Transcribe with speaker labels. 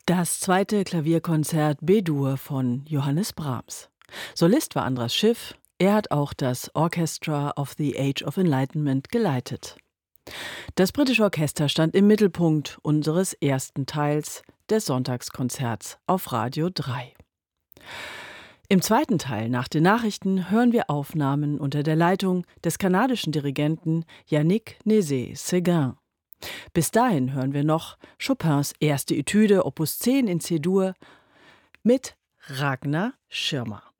Speaker 1: Das zweite Klavierkonzert B-Dur von Johannes Brahms. Solist war Andras Schiff, er hat auch das Orchestra of the Age of Enlightenment geleitet. Das britische Orchester stand im Mittelpunkt unseres ersten Teils des Sonntagskonzerts auf Radio 3. Im zweiten Teil nach den Nachrichten hören wir Aufnahmen unter der Leitung des kanadischen Dirigenten Yannick Nézet-Séguin. Bis dahin hören wir noch Chopins erste Etüde Opus 10 in C-Dur mit Ragnar Schirmer.